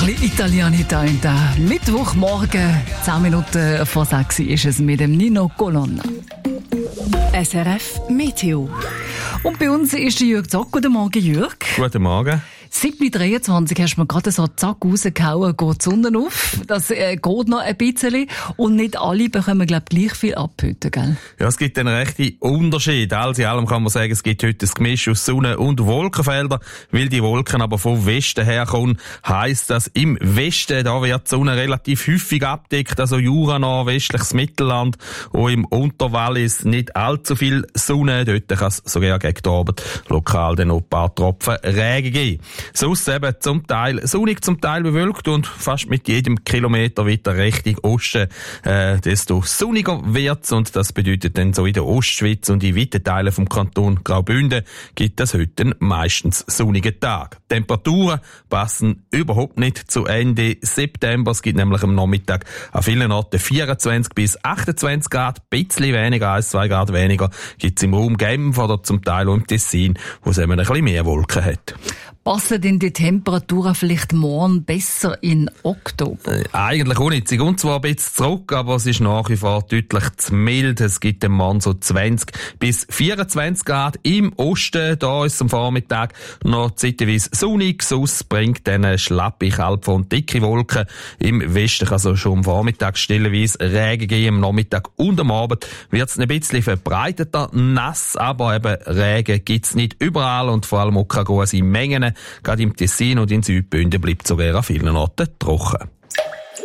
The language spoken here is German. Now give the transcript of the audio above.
bisschen Italianita in der Mittwochmorgen. 10 Minuten vor 6 ist es mit dem Nino Colonna. SRF Meteo. Und bei uns ist der Jürg Zock. Guten Morgen, Jürg. Guten Morgen. 7.23 hast du mir gerade so zack rausgehauen, geht die Sonne auf. Das geht noch ein bisschen. Und nicht alle bekommen, glaube ich, gleich viel ab heute, gell? Ja, es gibt einen rechten Unterschied. Alles in allem kann man sagen, es gibt heute ein Gemisch aus Sonne- und Wolkenfeldern. Weil die Wolken aber vom Westen herkommen, heisst das, im Westen, da wird die Sonne relativ häufig abdeckt, also Jura, nordwestliches Mittelland. Und im Unterwallis nicht allzu viel Sonne. Dort kann es sogar gegen den Abend lokal dann noch ein paar Tropfen Regen geben. Sonst eben zum Teil sonnig, zum Teil bewölkt und fast mit jedem Kilometer weiter Richtung Osten, desto sonniger wird's und das bedeutet dann so in der Ostschweiz und in weiten Teilen vom Kanton Graubünden gibt es heute einen meistens sonnigen Tag. Temperaturen passen überhaupt nicht zu Ende September. Es gibt nämlich am Nachmittag an vielen Orten 24 bis 28 Grad, ein bisschen weniger, 1-2 Grad weniger gibt's im Raum Genf oder zum Teil auch im Tessin, wo es eben ein bisschen mehr Wolken hat. Passen denn die Temperaturen vielleicht morgen besser in Oktober? Eigentlich auch nicht. Sie gehen zwar ein bisschen zurück, aber es ist nach wie vor deutlich zu mild. Es gibt am Morgen so 20 bis 24 Grad im Osten. Da ist es am Vormittag noch zeitweise sonnig. Sonst bringt dann schlappe, kalte und dicke Wolken. Im Westen kann es schon am Vormittag stellenweise Regen geben. Am Nachmittag und am Abend wird es ein bisschen verbreiteter nass, aber eben Regen gibt es nicht überall und vor allem auch keine grossen Mengen. Gerade im Tessin und in Südbünden bleibt sogar an vielen Orten trocken.